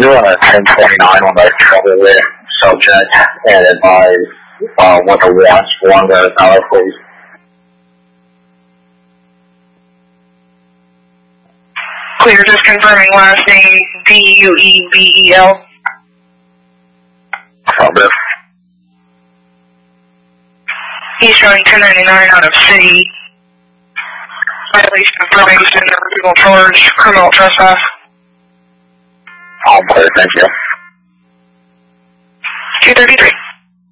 you on a 1029 on the trouble with subject and advise what the warrants for the dollar, please? Clear, just confirming last name Duebel. Affirmative. He's showing 1099 out of city. Violation of probation, original charge, criminal trespass. All clear, thank you. 233.